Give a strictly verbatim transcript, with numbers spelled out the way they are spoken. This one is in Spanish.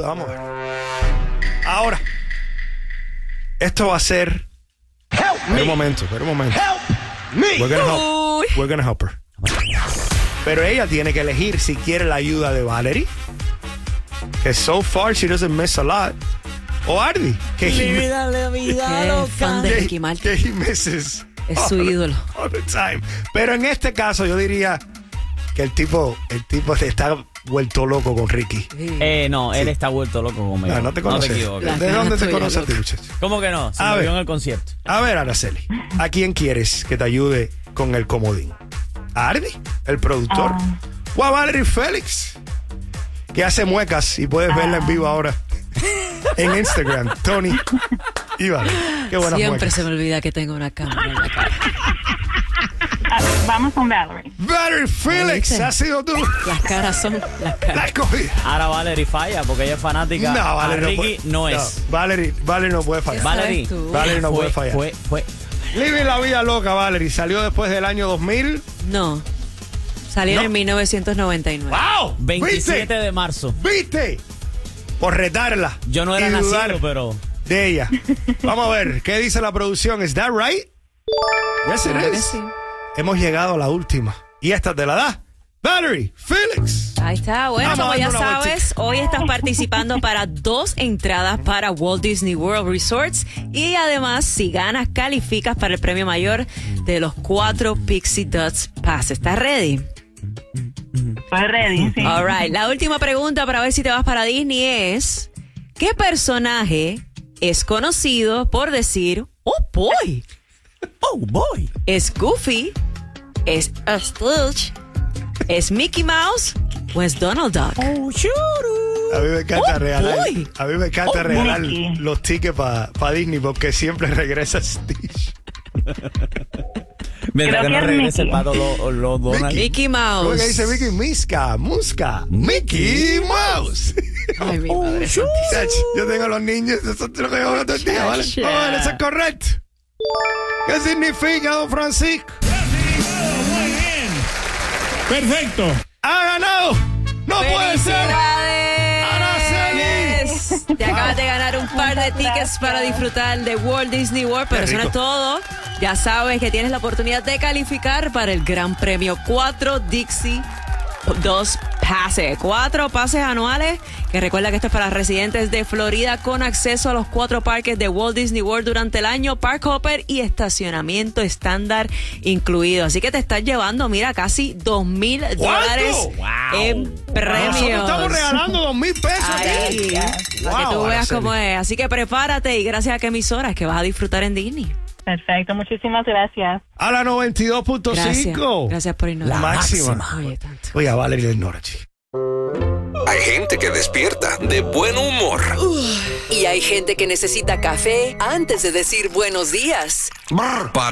ayuda. Vamos a ver. Ahora, esto va a ser... Espera un momento, espera un momento. We're gonna help, we're gonna help her. Pero ella tiene que elegir si quiere la ayuda de Valerie, que so far she doesn't miss a lot, o Ardi, que he, Dale vida, Qué fan de Ricky Martin. que he misses Es su ídolo. all the time. Pero en este caso yo diría que el tipo, el tipo está vuelto loco con Ricky. Eh, no, él está vuelto loco conmigo. No, no te conoces. equivoques. ¿De dónde te Las conoces a ti, tuyas, muchacho? ¿Cómo que no? Se A me ver. vio en el concierto. A ver, Araceli, ¿a quién quieres que te ayude con el comodín? ¿A Ardi, el productor? Ah. ¿O a Valerie Félix, que hace muecas y puedes verla en vivo ahora en Instagram? Tony y Valerie. Qué buenas Siempre muecas. se me olvida que tengo una cámara en la cara. A ver, vamos con Valerie. Valerie Félix, ¿Viste? ha sido tú. Las caras son las La caras. escogida. Ahora Valerie falla porque ella es fanática. No, Valerie a no Ricky puede. no, es. Valerie, Valerie no puede fallar. Esa Valerie, eres tú. Valerie no fue, puede fallar. Fue, fue. Living la vida loca, Valerie. Salió después del año dos mil. No. Salió No. en mil novecientos noventa y nueve. ¡Wow! veintisiete ¿Viste? de marzo. ¿Viste? Por retarla. Yo no era y dudar nacido, pero. de ella. Vamos a ver, ¿qué dice la producción? ¿Is that right? Yes, it Claro que is. sí. Hemos llegado a la última. Y esta te la da Valerie Félix. Ahí está. Bueno, Vamos a como ya darle una sabes, hoy estás participando para dos entradas para Walt Disney World Resorts. Y además, si ganas, calificas para el premio mayor de los cuatro Pixie Dots Pass. ¿Estás ready? Estoy ready, sí. All right. La última pregunta para ver si te vas para Disney es: ¿qué personaje es conocido por decir "oh boy"? Oh, boy. ¿Es Goofy? ¿Es Stitch? ¿Es Mickey Mouse? ¿O es Donald Duck? Oh, churu. A mí me encanta Oh, regalar, boy. a mí me encanta Oh, regalar Mickey. los tickets para pa Disney porque siempre regresa Stitch. Mientras Creo que no que es regrese el Mickey. pato los lo Donald. Mickey ¿Cómo Mouse. que dice Mickey? Misca, Musca, Mickey Mouse. Ay, mi madre. Sach, yo tengo los niños, eso es lo que yo hago todo el día, ¿vale? Chacha. Vamos a ver, eso es correcto. ¿Qué significa, don Francisco? Muy bien. Perfecto. ¡Ha ganado! ¡No puede ser! ¡Felicidades! Te acabas de ganar un par de tickets para disfrutar de Walt Disney World, pero Qué eso no rico. es todo. Ya sabes que tienes la oportunidad de calificar para el Gran Premio cuatro Dixie dos pases. Cuatro pases anuales, que recuerda que esto es para residentes de Florida con acceso a los cuatro parques de Walt Disney World durante el año, Park Hopper y estacionamiento estándar incluido. Así que te estás llevando, mira, casi dos mil dólares Wow. en premios. Nosotros estamos regalando dos mil pesos Ahí, aquí. para que tú Wow, veas Araceli. cómo es. Así que prepárate y gracias a qué emisoras que vas a disfrutar en Disney. Perfecto, muchísimas gracias. A la noventa y dos punto Gracias. cinco. Gracias por ignorar. La máxima. Oye, tanto. Oye, a Valerie le ignora, chico. Hay gente que despierta de buen humor. Y hay gente que necesita café antes de decir buenos días. Para